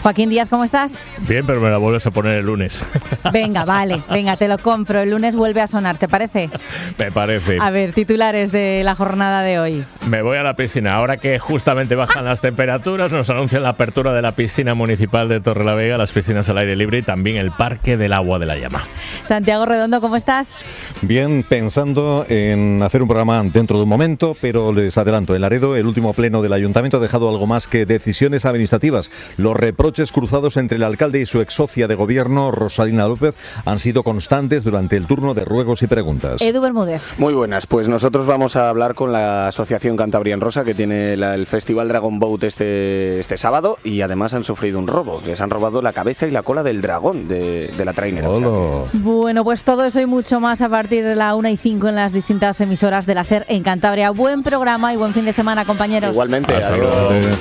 Joaquín Díaz, ¿cómo estás? Bien, pero me la vuelves a poner el lunes. Venga, vale, venga, te lo compro. El lunes vuelve a sonar, ¿te parece? Me parece. A ver, titulares de la jornada de hoy. Me voy a la piscina. Ahora que justamente bajan las temperaturas, nos anuncian la apertura de la piscina municipal de Torrelavega, las piscinas al aire libre y también el Parque del Agua de la Llama. Santiago Redondo, ¿cómo estás? Bien, pensando en hacer un programa dentro de un momento, pero les adelanto, en Laredo, el último pleno del ayuntamiento ha dejado algo más que decisiones administrativas. Los reproches cruzados entre el alcalde y su ex socia de gobierno, Rosalina López, han sido constantes durante el turno de ruegos y preguntas. Edu Bermúdez. Muy buenas, pues nosotros vamos a hablar con la Asociación Cantabria en Rosa, que tiene el Festival Dragon Boat este sábado, y además han sufrido un robo. Les han robado la cabeza y la cola del dragón de la trainera. Bueno, pues todo eso y mucho más a partir de la 1:05 en las distintas emisoras de la SER en Cantabria. Buen programa y buen fin de semana, compañeros. Igualmente, Hasta adiós. luego.